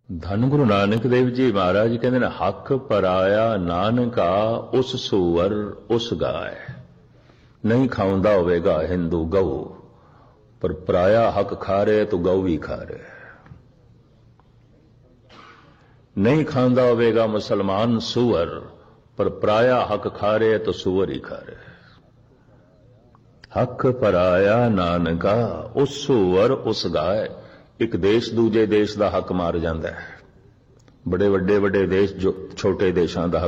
ਧੰਨ ਗੁਰੂ ਨਾਨਕ ਦੇਵ ਜੀ ਮਹਾਰਾਜ ਕਹਿੰਦੇ ਨੇ, ਹੱਕ ਪਰਾਇਆ ਨਾਨਕਾ ਉਸ ਸੂਰ ਉਸ ਗਾਏ। ਨਹੀਂ ਖਾਉਂਦਾ ਹੋਵੇਗਾ ਹਿੰਦੂ ਗਊ, ਪਰ ਪਰਾਇਆ ਹੱਕ ਖਾ ਰਹੇ ਤਾਂ ਗਊ ਵੀ ਖਾ ਰਹੇ। ਨਹੀਂ ਖਾਂਦਾ ਹੋਵੇਗਾ ਮੁਸਲਮਾਨ ਸੂਰ, ਪਰ ਪਰਾਇਆ ਹੱਕ ਖਾ ਰਹੇ ਤਾਂ ਸੂਰ ਹੀ ਖਾ ਰਹੇ। ਹੱਕ ਪਰਾਇਆ ਨਾਨਕਾ ਉਸ ਸੂਰ ਉਸ ਗਾਏ। ਇੱਕ ਦੇਸ਼ ਦੂਜੇ ਦੇਸ਼ ਦਾ ਹੱਕ ਮਾਰ ਜਾਂਦਾ ਹੈ। ਬੜੇ ਵੱਡੇ ਵੱਡੇ ਦੇਸ਼ ਜੋ ਛੋਟੇ ਦੇਸ਼ਾਂ ਦਾ